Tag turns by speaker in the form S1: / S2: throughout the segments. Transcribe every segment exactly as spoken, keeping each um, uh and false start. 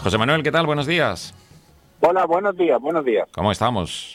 S1: José Manuel, ¿qué tal? Buenos días.
S2: Hola, buenos días, buenos días.
S1: ¿Cómo estamos?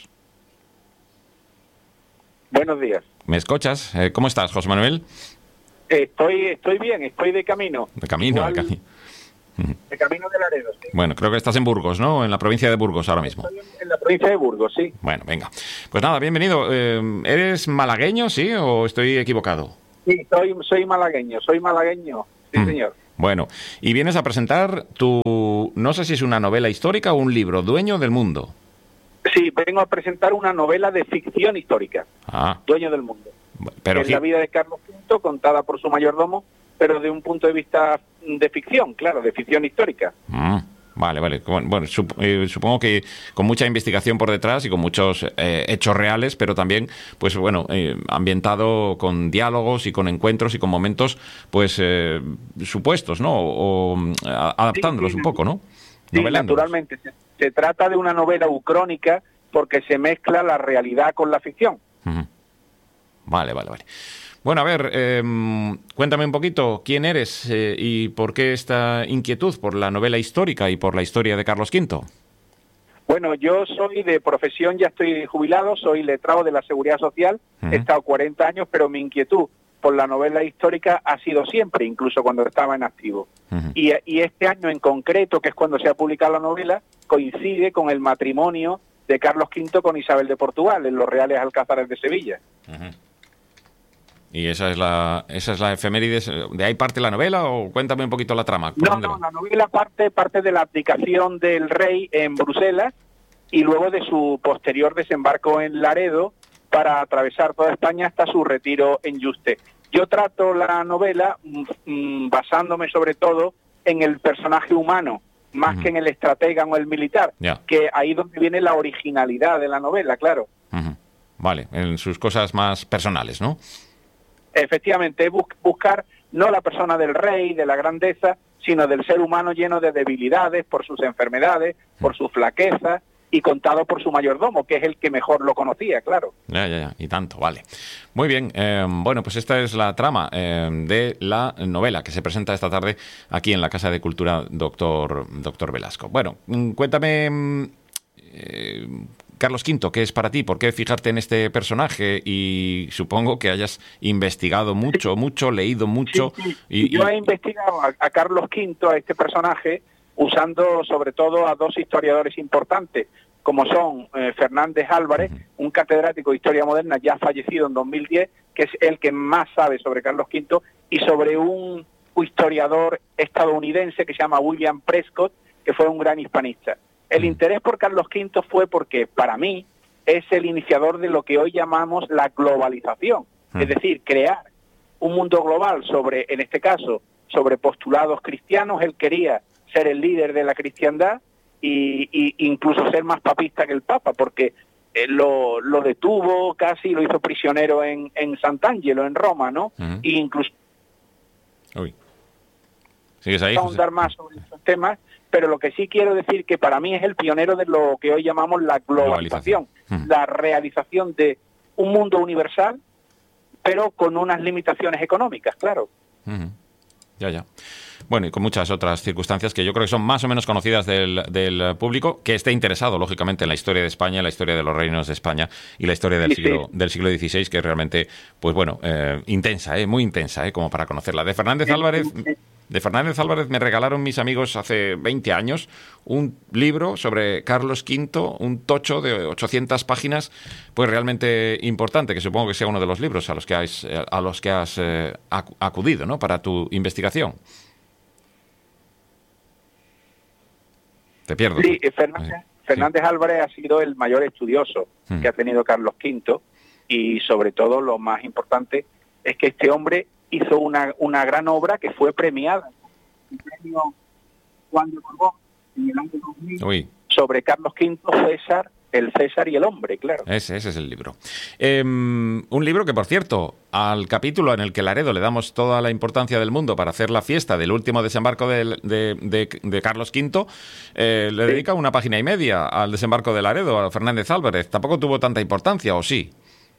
S2: Buenos días.
S1: ¿Me escuchas? Eh, ¿Cómo estás, José Manuel?
S2: Estoy estoy bien, estoy de camino.
S1: De camino,
S2: Igual,
S1: de camino.
S2: de camino de Laredo, sí.
S1: Bueno, creo que estás en Burgos, ¿no? En la provincia de Burgos ahora mismo.
S2: Estoy en, en la provincia de Burgos, sí.
S1: Bueno, venga. Pues nada, bienvenido. Eh, ¿Eres malagueño, sí, o estoy equivocado?
S2: Sí, soy, soy malagueño, soy malagueño, sí,
S1: Mm.
S2: señor.
S1: Bueno, y vienes a presentar tu... no sé si es una novela histórica o un libro, Dueño del Mundo.
S2: Sí, vengo a presentar una novela de ficción histórica,
S1: Ah,
S2: Dueño del Mundo.
S1: pero...
S2: Es la vida de Carlos quinto, contada por su mayordomo, pero de un punto de vista de ficción, claro, de ficción histórica.
S1: Mm, vale, vale. Bueno, sup- eh, supongo que con mucha investigación por detrás y con muchos eh, hechos reales, pero también, pues bueno, eh, ambientado con diálogos y con encuentros y con momentos, pues, eh, supuestos, ¿no? O, o, a- adaptándolos
S2: Sí, sí,
S1: un poco, ¿no?
S2: Sí,
S1: Novelándolos.
S2: naturalmente. Se, se trata de una novela ucrónica porque se mezcla la realidad con la ficción.
S1: Ujú. Vale, vale, vale. Bueno, a ver, eh, cuéntame un poquito quién eres eh, y por qué esta inquietud por la novela histórica y por la historia de Carlos quinto.
S2: Bueno, yo soy de profesión, ya estoy jubilado, soy letrado de la Seguridad Social,
S1: Ujú.
S2: he estado cuarenta años, pero mi inquietud por la novela histórica ha sido siempre, incluso cuando estaba en activo.
S1: Ujú.
S2: Y, y este año en concreto, que es cuando se ha publicado la novela, coincide con el matrimonio de Carlos quinto con Isabel de Portugal, en los Reales Alcázares de Sevilla.
S1: Ujú. ¿Y esa es la esa es la efemérides? ¿De ahí parte la novela o cuéntame un poquito la trama? ¿Por
S2: No,
S1: dónde
S2: no,
S1: va?
S2: la novela parte, parte de la abdicación del rey en Bruselas y luego de su posterior desembarco en Laredo para atravesar toda España hasta su retiro en Yuste. Yo trato la novela mm, mm, basándome sobre todo en el personaje humano, más
S1: Ujú.
S2: que en el estratega o el militar,
S1: Ya.
S2: que ahí donde viene la originalidad de la novela, claro.
S1: Ujú. Vale, en sus cosas más personales, ¿no?
S2: Efectivamente, bus- buscar no la persona del rey, de la grandeza, sino del ser humano lleno de debilidades por sus enfermedades, por sus flaquezas y contado por su mayordomo, que es el que mejor lo conocía, claro.
S1: Ya, ya, ya, y tanto, vale. Muy bien, eh, bueno, pues esta es la trama eh, de la novela que se presenta esta tarde aquí en la Casa de Cultura Doctor Doctor Velasco. Bueno, mm, cuéntame, mm, eh, Carlos quinto, ¿qué es para ti? ¿Por qué fijarte en este personaje? Y supongo que hayas investigado mucho, mucho, leído mucho.
S2: Sí, sí.
S1: Y,
S2: Yo
S1: y-
S2: he investigado a, a Carlos quinto, a este personaje, usando sobre todo a dos historiadores importantes, como son eh, Fernández Álvarez,
S1: Ujú.
S2: un catedrático de Historia Moderna ya fallecido en dos mil diez, que es el que más sabe sobre Carlos quinto, y sobre un historiador estadounidense que se llama William Prescott, que fue un gran hispanista. El
S1: Ujú.
S2: interés por Carlos quinto fue porque, para mí, es el iniciador de lo que hoy llamamos la globalización,
S1: Ujú.
S2: es decir, crear un mundo global sobre, en este caso, sobre postulados cristianos. Él quería ser el líder de la cristiandad y, y incluso ser más papista que el Papa, porque él lo, lo detuvo casi, lo hizo prisionero en, en Sant'Angelo, en Roma, ¿no?
S1: Ujú.
S2: Y incluso
S1: Uy. ¿Sigues ahí, José?
S2: ahondar más sobre estos temas, pero lo que sí quiero decir que para mí es el pionero de lo que hoy llamamos la globalización,
S1: Globalización. Mm.
S2: la realización de un mundo universal, pero con unas limitaciones económicas, claro.
S1: Ujú. Ya, ya. Bueno, y con muchas otras circunstancias que yo creo que son más o menos conocidas del, del público, que esté interesado, lógicamente, en la historia de España, la historia de los reinos de España y la historia del
S2: Sí,
S1: siglo
S2: sí.
S1: del siglo dieciséis, que es realmente, pues bueno, eh, intensa, eh, muy intensa, eh, como para conocerla. De Fernández Álvarez... De Fernández Álvarez me regalaron mis amigos hace veinte años un libro sobre Carlos quinto, un tocho de ochocientas páginas, pues realmente importante, que supongo que sea uno de los libros a los que has, a los que has eh, acu- acudido, ¿no?, para tu investigación. Te pierdo.
S2: Sí, eh, Fernández,
S1: Sí.
S2: Fernández Álvarez ha sido el mayor estudioso
S1: Mm.
S2: que ha tenido Carlos quinto, y sobre todo lo más importante es que este hombre hizo una, una gran obra que fue premiada. El premio Juan de Borbón en el año dos mil
S1: Uy,
S2: sobre Carlos quinto, César, el César y el hombre, claro.
S1: ese, ese es el libro. Eh, un libro que, por cierto, al capítulo en el que Laredo le damos toda la importancia del mundo para hacer la fiesta del último desembarco de, de, de, de Carlos quinto, eh, le
S2: Sí.
S1: dedica una página y media al desembarco de Laredo, a Fernández Álvarez. ¿Tampoco tuvo tanta importancia, o sí?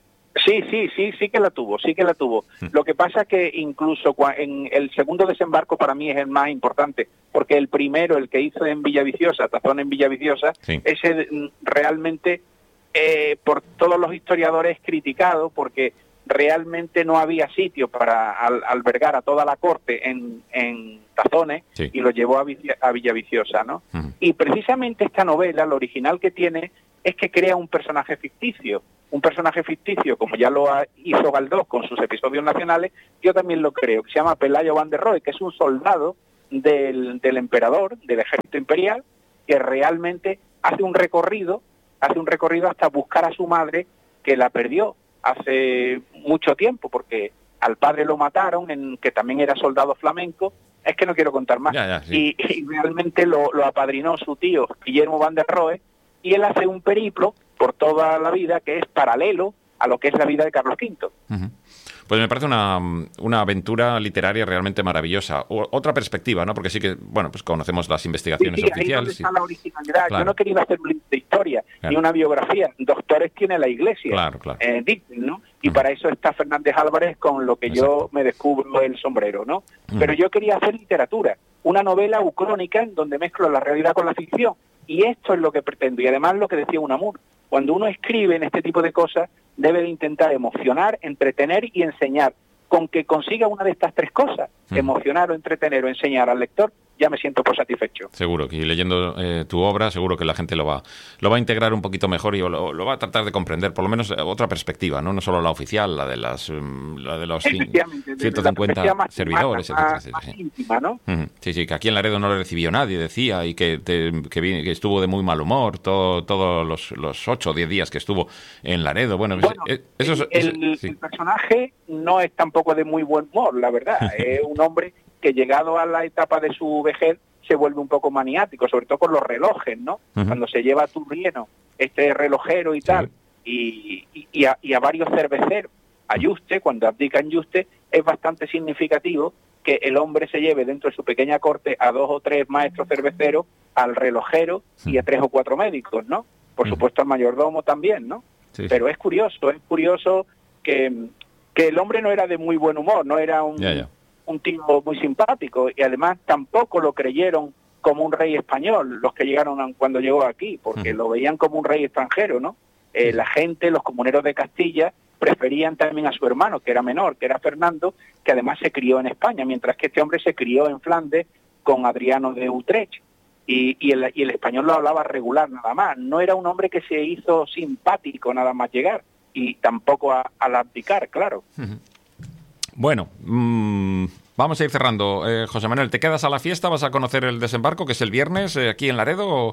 S2: Sí, sí, sí, sí que la tuvo, sí que la tuvo. Mm. Lo que pasa es que incluso en el segundo desembarco para mí es el más importante, porque el primero, el que hizo en Villaviciosa, Tazón en Villaviciosa, sí. ese realmente eh, por todos los historiadores criticado, porque realmente no había sitio para al, albergar a toda la corte en, en Tazones, sí. y lo llevó a, Villa, a Villaviciosa, ¿no? Uh-huh. Y precisamente esta novela, lo original que tiene, es que crea un personaje ficticio. Un personaje ficticio, como ya lo hizo Galdós con sus episodios nacionales, yo también lo creo, que se llama Pelayo Van der Rohe, que es un soldado del, del emperador, del ejército imperial, que realmente hace un recorrido, hace un recorrido hasta buscar a su madre, que la perdió hace mucho tiempo, porque al padre lo mataron, en, que también era soldado flamenco. Es que no quiero contar más.
S1: Ya, ya, sí.
S2: y, y realmente lo, lo apadrinó su tío, Guillermo Van der Rohe, y él hace un periplo por toda la vida que es paralelo a lo que es la vida de Carlos Quinto.
S1: Uh-huh. Pues me parece una, una aventura literaria realmente maravillosa. O, otra perspectiva, ¿no? Porque sí que, bueno, pues conocemos las investigaciones
S2: sí, sí,
S1: oficiales.
S2: Ahí está la originalidad. Claro. Yo no quería hacer un libro de historia, claro. ni una biografía. Doctores tiene la Iglesia,
S1: claro, claro.
S2: Eh, dicen, ¿no? Y uh-huh. para eso está Fernández Álvarez con lo que Exacto. yo me descubro el sombrero, ¿no? Uh-huh. Pero yo quería hacer literatura, una novela ucrónica en donde mezclo la realidad con la ficción. Y esto es lo que pretendo. Y además lo que decía Unamuno, cuando uno escribe en este tipo de cosas, debe de intentar emocionar, entretener y enseñar. Con que consiga una de estas tres cosas, mm. emocionar o entretener o enseñar al lector, ya me siento por satisfecho.
S1: Seguro que leyendo eh, tu obra, seguro que la gente lo va lo va a integrar un poquito mejor y lo, lo va a tratar de comprender, por lo menos otra perspectiva, no no solo la oficial, la de las la de los ciento cincuenta más, servidores,
S2: más, etcétera. Más sí. íntima, ¿no?
S1: Uh-huh. Sí, sí, que aquí en Laredo no le recibió nadie, decía, y que, te, que, vine, que estuvo de muy mal humor todos todo los, los ocho o diez días que estuvo en Laredo. Bueno,
S2: bueno
S1: es, eso es,
S2: el, el, sí. el personaje no es tampoco de muy buen humor, la verdad. Es un hombre que llegado a la etapa de su vejez se vuelve un poco maniático, sobre todo con los relojes, ¿no? Uh-huh. Cuando se lleva a Turrieno, este relojero y tal, sí. y, y, a, y a varios cerveceros, a Yuste, cuando abdica en Yuste, es bastante significativo que el hombre se lleve dentro de su pequeña corte a dos o tres maestros cerveceros, al relojero uh-huh. y a tres o cuatro médicos, ¿no? Por uh-huh. supuesto al mayordomo también, ¿no? Sí. Pero es curioso, es curioso que, que el hombre no era de muy buen humor, no era un...
S1: Yeah, yeah.
S2: un tío muy simpático, y además tampoco lo creyeron como un rey español los que llegaron cuando llegó aquí, porque uh-huh. lo veían como un rey extranjero, ¿no? Eh, la gente, los comuneros de Castilla, preferían también a su hermano, que era menor, que era Fernando, que además se crió en España, mientras que este hombre se crió en Flandes con Adriano de Utrecht, y, y, el, y el español lo hablaba regular nada más. No era un hombre que se hizo simpático nada más llegar, y tampoco a, al abdicar, claro.
S1: Uh-huh. Bueno, mmm, vamos a ir cerrando. Eh, José Manuel, ¿te quedas a la fiesta? ¿Vas a conocer el desembarco, que es el viernes, eh, aquí en Laredo, o,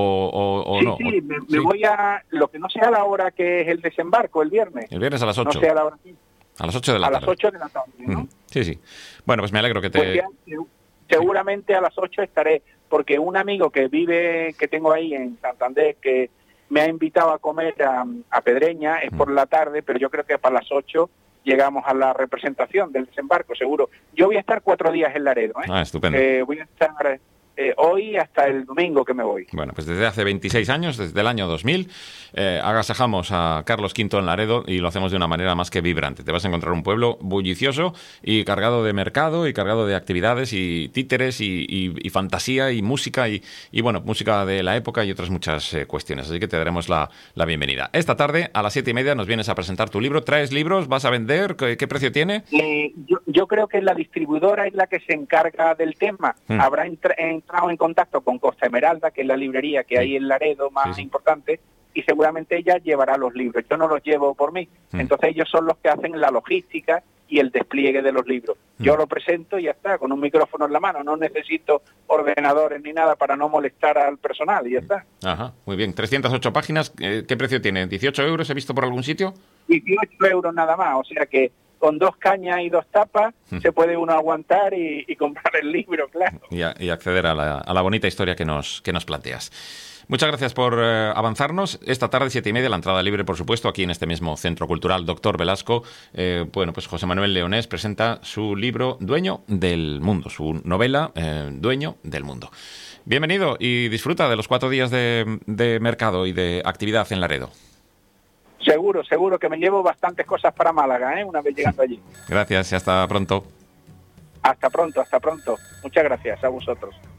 S1: o, o
S2: sí,
S1: no?
S2: Sí, me, me sí, voy a... Lo que no sea la hora que es el desembarco, el viernes.
S1: El viernes a las ocho.
S2: No sea la hora.
S1: A las ocho de la
S2: a
S1: tarde.
S2: A las ocho de la tarde, ¿no?
S1: Mm, sí, sí. Bueno, pues me alegro que te...
S2: Pues ya, seguramente a las ocho estaré, porque un amigo que vive, que tengo ahí en Santander, que me ha invitado a comer a, a Pedreña, es mm. por la tarde, pero yo creo que para las ocho... llegamos a la representación del desembarco, seguro. Yo voy a estar cuatro días en Laredo, ¿eh?
S1: Ah, estupendo.
S2: Eh, voy a estar eh, hoy hasta el domingo que me voy.
S1: Bueno, pues desde hace veintiséis años, desde el año dos mil, eh, agasajamos a Carlos Quinto en Laredo y lo hacemos de una manera más que vibrante. Te vas a encontrar un pueblo bullicioso y cargado de mercado y cargado de actividades y títeres y, y, y fantasía y música y, y, bueno, música de la época y otras muchas eh, cuestiones. Así que te daremos la, la bienvenida. Esta tarde, a las siete y media, nos vienes a presentar tu libro. ¿Traes libros? ¿Vas a vender? ¿Qué, qué precio tiene?
S2: Eh, yo, yo creo que la distribuidora es la que se encarga del tema. Hmm. Habrá entra, entrado en contacto con Costa Esmeralda, que es la librería que sí. hay en Laredo más sí, sí. importante, y seguramente ella llevará los libros. Yo no los llevo por mí. Hmm. Entonces ellos son los que hacen la logística y el despliegue de los libros. Hmm. Yo lo presento y ya está, con un micrófono en la mano. No necesito ordenadores ni nada para no molestar al personal y ya está.
S1: Ajá, muy bien. trescientas ocho páginas. ¿Qué precio tiene? ¿dieciocho euros he visto por algún sitio?
S2: dieciocho euros nada más, o sea que con dos cañas y dos tapas hmm. se puede uno aguantar y, y comprar el libro, claro.
S1: Y, a, y acceder a la, a la bonita historia que nos, que nos planteas. Muchas gracias por eh, avanzarnos. Esta tarde, siete y media, la entrada libre, por supuesto, aquí en este mismo Centro Cultural Doctor Velasco. Eh, bueno, pues José Manuel Leonés presenta su libro Dueño del Mundo, su novela eh, Dueño del Mundo. Bienvenido y disfruta de los cuatro días de, de mercado y de actividad en Laredo.
S2: Seguro, seguro que me llevo bastantes cosas para Málaga, ¿eh? Una vez llegando allí.
S1: Gracias y hasta pronto.
S2: Hasta pronto, hasta pronto. Muchas gracias a vosotros.